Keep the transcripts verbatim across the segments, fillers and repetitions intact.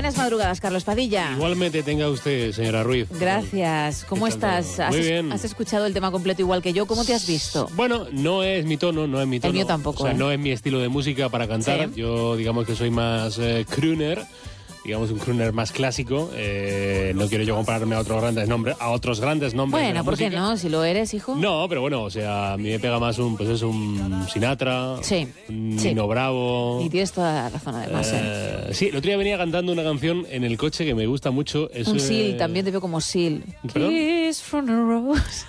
Buenas madrugadas, Carlos Padilla. Igualmente tenga usted, señora Ruiz. Gracias. ¿Cómo estás? ¿Has, Muy bien. ¿Has escuchado el tema completo igual que yo? ¿Cómo te has visto? Bueno, no es mi tono, no es mi tono. El mío tampoco. O sea, ¿eh? no es mi estilo de música para cantar. Sí. Yo, digamos que soy más eh, crooner. Digamos un crooner más clásico. Eh, no quiero yo compararme a otros grandes nombres, a otros grandes nombres. Bueno, de la ¿por qué música. no? Si lo eres, hijo. No, pero bueno, o sea, a mí me pega más un, pues es un Sinatra, Sí, un sí. Nino Bravo. Y tienes toda la razón, además. ¿eh? Eh, sí, el otro día venía cantando una canción en el coche que me gusta mucho. Es, Un eh, Seal, también te veo como Seal. ¿Perdón? Kiss from a rose.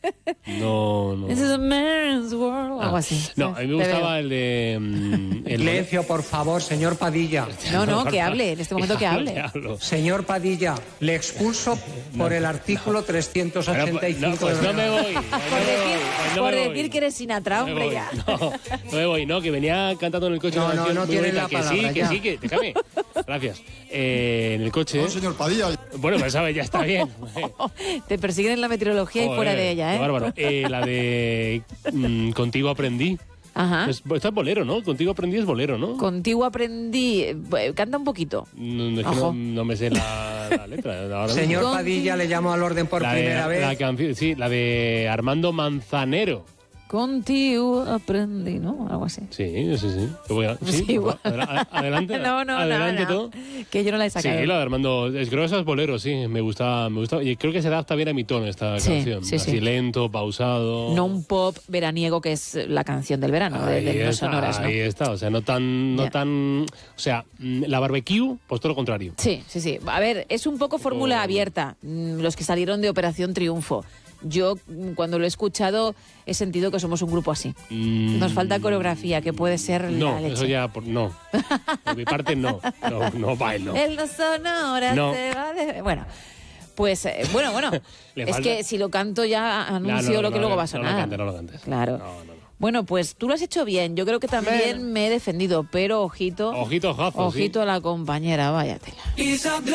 No, no. This is a man's world. Ah, Algo así. No, a mí me Te gustaba veo. el de... mm, el Silencio, por favor, señor Padilla. No, no, que hable. En este momento que hable. Que hablo. Señor Padilla, le expulso por el artículo trescientos ochenta y cinco No, pues del no me voy. Por decir, por decir que eres Sinatra, No me hombre, voy, ya. No, no me voy, no, que venía cantando en el coche No, una no, canción no muy tiene bonita, la que palabra, sí, que ya. sí, que déjame. Gracias. Eh, en el coche. No, señor Padilla. Bueno, pues sabes, ya está bien. Te persiguen en la meteorología y Joder, fuera de ella, ¿eh? qué bárbaro. Eh, la de mm, Contigo aprendí. Ajá. Es, esta es bolero, ¿no? Contigo aprendí es bolero, ¿no? Contigo aprendí. eh, Canta un poquito. No, es que Ojo. no, no me sé la, la letra. Ahora mismo. Señor Contigo. Padilla, le llamo al orden por la primera de, vez. La canción, sí, la de Armando Manzanero. Contigo aprendí, ¿no? Algo así. Sí, sí, sí. Yo voy a- Sí, sí, igual. adela- adelante. No, no, adelante no, no. todo. Que yo no la he Sí, sacado. la de Armando es grosa, es bolero, sí, me gusta, me gusta. Y creo que se adapta bien a mi tono esta Sí, canción. sí, Así sí. lento, pausado. No un pop veraniego que es la canción del verano, de, Ahí de Himnos está, sonoras, ¿no? ahí está, o sea, no tan, no Ya. tan, o sea, mm, la barbecue, pues todo lo contrario. Sí, sí, sí. A ver, es un poco fórmula Oh. abierta. Mm, Los que salieron de Operación Triunfo. Yo, mm, cuando lo he escuchado, he sentido que somos un grupo así. Mm, Nos falta coreografía, que puede ser No, la leche. eso ya, por- no. Por mi parte, no. No, no bailo. El no sonora No. se va de... Bueno, pues, eh, bueno, bueno. Le es falta- que si lo canto ya anuncio No, no, lo que no, luego no, va a no lo sonar. cantes, no lo cantes. Claro. No, no, no. Bueno, pues tú lo has hecho bien. Yo creo que también me he defendido, pero ojito... Ojito, ojazo, sí. Ojito a la compañera, váyatela.